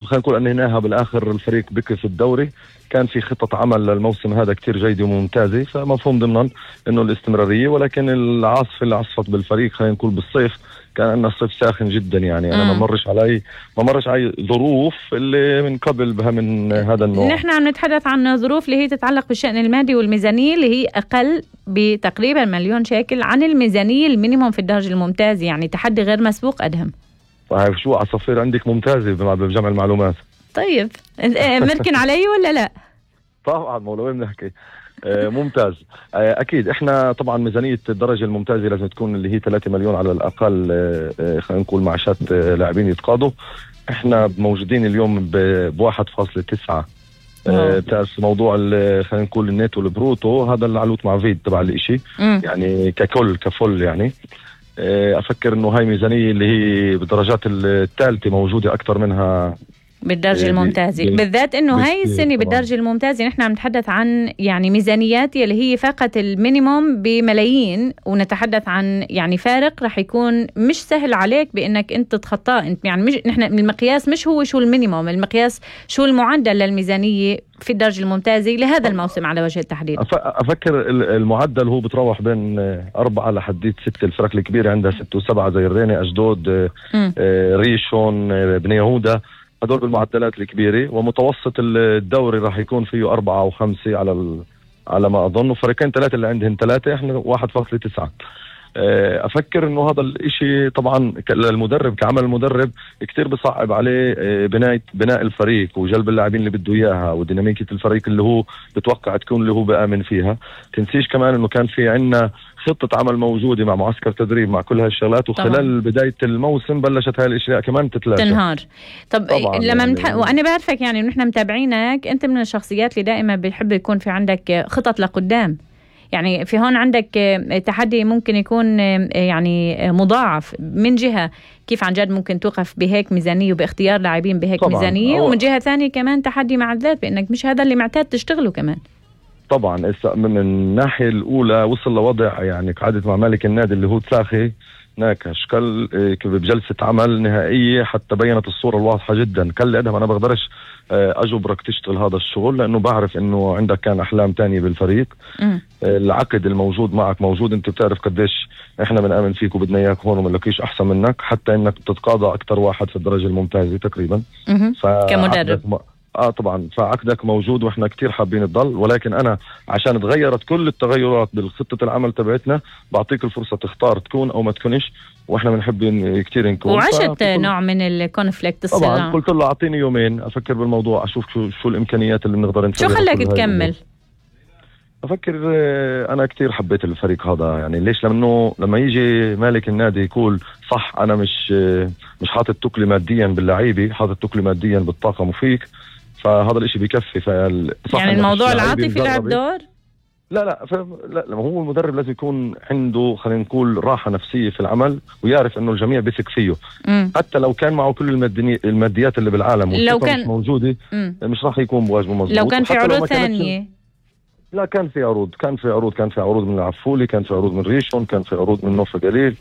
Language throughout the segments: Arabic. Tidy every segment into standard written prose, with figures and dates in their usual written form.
خلينا نقول انهيناها بالاخر الفريق بكي في الدوري. كان في خطة عمل للموسم هذا كتير جيدة وممتازة، فمفهوم ضمنا انه الاستمرارية، ولكن العاصفة اللي عصفت بالفريق خلينا نقول بالصيف كان عندنا الصيف ساخن جدا. يعني انا ما مرش علي ظروف اللي من قبل بها من هذا النوع. نحن عم نتحدث عن ظروف اللي هي تتعلق بالشأن المادي والميزانية اللي هي اقل بتقريبا 1,000,000 شيكل عن الميزانية المينيموم في الدرجة الممتازة، يعني تحدي غير مسبوق ادهم. طيب شو عصافير عندك ممتازة بجمع المعلومات. طيب مركن علي ولا لا؟ طبعا مولوين بنحكي. ممتاز. اكيد احنا طبعا ميزانيه الدرجه الممتازه لازم تكون اللي هي 3 مليون على الاقل. خلينا نقول معاشات لاعبين يتقاضوا. احنا موجودين اليوم ب 1.9. بتعرف موضوع خلينا نقول النت والبروتو، هذا العلوت مع فيد تبع الاشي يعني كفل يعني. افكر انه هاي ميزانيه اللي هي بالدرجات الثالثه موجوده اكثر منها بالدرجة الممتازة، بالذات انه هاي السنة بالدرجة الممتازة نحن عم نتحدث عن يعني ميزانيات اللي هي فاقت المينيموم بملايين، ونتحدث عن يعني فارق رح يكون مش سهل عليك بانك انت تتخطاه. انت يعني مش نحن المقياس مش هو شو المينيموم، المقياس شو المعدل للميزانية في الدرجة الممتازة لهذا الموسم على وجه التحديد. أفكر المعدل هو بتروح بين 4 لحد 6. الفرق الكبيرة عندها 6 و7 زي الريني، أشدود، ريشون، بني يهودا، هدول بالمعدلات الكبيرة. ومتوسط الدوري راح يكون فيه 4 أو 5 على ما أظن، وفريقين 3 اللي عندهم 3، إحنا 1.9. أفكر إنه هذا الإشي طبعا للمدرب كعمل المدرب كتير بصعب عليه بناء الفريق وجلب اللاعبين اللي بده إياها وديناميكية الفريق اللي هو بتوقع تكون اللي هو بآمن فيها. تنسيش كمان إنه كان في عنا خطة عمل موجودة مع معسكر تدريب مع كل هالشغلات، وخلال طبعا بداية الموسم بلشت هاي الاشياء كمان تنهار. طب لما يعني وانا بعرفك يعني نحن متابعينك، انت من الشخصيات اللي دائما بتحب يكون في عندك خطط لقدام. يعني في هون عندك تحدي ممكن يكون يعني مضاعف، من جهة كيف عن جد ممكن توقف بهيك ميزانية وباختيار لاعبين بهيك ميزانية، ومن جهة ثانية كمان تحدي مع الذات بانك مش هذا اللي معتاد تشتغله كمان. طبعا من الناحية الأولى وصل لوضع يعني قعدت مع مالك النادي اللي هو تلاخي ناكش كل بجلسة عمل نهائية حتى بينت الصورة الواضحة جدا. كل أدهم أنا بقدرش أجبرك تشتغل هذا الشغل، لأنه بعرف إنه عندك كان أحلام تانية بالفريق. العقد الموجود معك موجود، أنت بتعرف قديش إحنا بنآمن فيك وبدنا إياك هون ومنلاقيش أحسن منك، حتى إنك تتقاضى أكتر واحد في الدرجة الممتازة تقريبا كمدرب. طبعا فعقدك موجود واحنا كتير حابين تضل، ولكن انا عشان تغيرت كل التغيرات بالخطة العمل تبعتنا بعطيك الفرصة تختار تكون او ما تكونش، واحنا بنحب كتير نكون. وعشت نوع من الكونفليكت الصراع. طبعا قلت له اعطيني يومين افكر بالموضوع، اشوف شو الامكانيات اللي بنقدر نسويها. شو خلاك تكمل؟ افكر انا كتير حبيت الفريق هذا. يعني ليش؟ لما يجي مالك النادي يقول صح انا مش حاطط تكلي ماديا باللعيبه، حاطط تكلي ماديا بالطاقم وفيك، فهذا الاشي بيكفي. يعني الموضوع العاطفي لعب دور؟ لا هو المدرب لازم يكون عنده خلينا نقول راحة نفسية في العمل، ويعرف انه الجميع بيثق فيه. حتى لو كان معه كل الماديات اللي بالعالم لو كان مش موجودة مش راح يكون بواجبه مظبوط. لو كان في عروض ثانية، لا كان في عروض من العفولي، كان في عروض من ريشون، كان في عروض من نوف جليل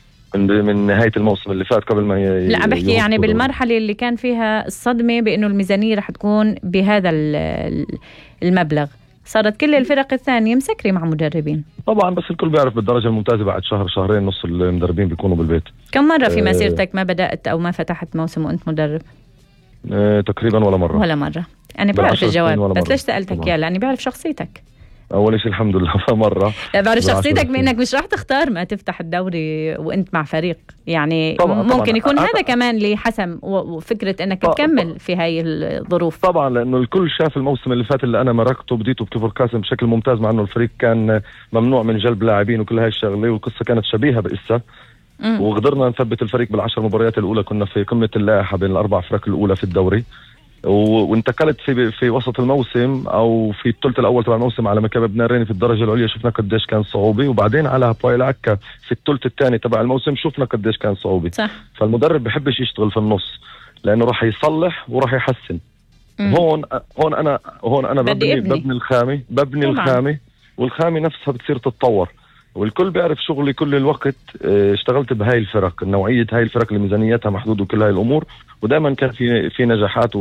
من نهاية الموسم اللي فات قبل ما لا بحكي يعني بالمرحلة اللي كان فيها الصدمة بأنه الميزانية رح تكون بهذا المبلغ، صارت كل الفرق الثانية مسكرة مع مدربين. طبعا بس الكل بيعرف بالدرجة الممتازة بعد شهر شهرين نص المدربين بيكونوا بالبيت. كم مرة في مسيرتك ما بدأت أو ما فتحت موسم وأنت مدرب؟ تقريبا ولا مرة. أنا بعرف الجواب، بس ليش سألتك يا لأني بعرف شخصيتك. أول شيء الحمد لله مرة. لا بعرف شخصيتك بأنك مش راح تختار ما تفتح الدوري وأنت مع فريق، يعني طبعاً ممكن يكون هذا كمان اللي حسم وفكرة أنك تكمل في هاي الظروف. طبعا لأنه الكل شاف الموسم اللي فات اللي أنا مرقته بديته بكفر كاسم بشكل ممتاز، مع أنه الفريق كان ممنوع من جلب لاعبين وكل هاي الشغلة، والقصة كانت شبيهة بإسا. وقدرنا نثبت الفريق بال10 مباريات الأولى، كنا في قمة اللائحة بين ال4 فرق الأولى في الدوري. وانتقلت في وسط الموسم او في الثلث الاول تبع الموسم على مكابب نارين في الدرجه العليا، شفنا قديش كان صعوبه، وبعدين على بويل عكا في الثلث الثاني تبع الموسم شفنا قديش كان صعوبه. صح. فالمدرب بحبش يشتغل في النص لانه راح يصلح وراح يحسن. هون انا ببني الخامه والخامه نفسها بتصير تتطور، والكل بيعرف شغلي كل الوقت. اشتغلت بهاي الفرق، نوعيه هاي الفرق اللي ميزانيتها محدود وكل هاي الامور، ودائما كان في نجاحات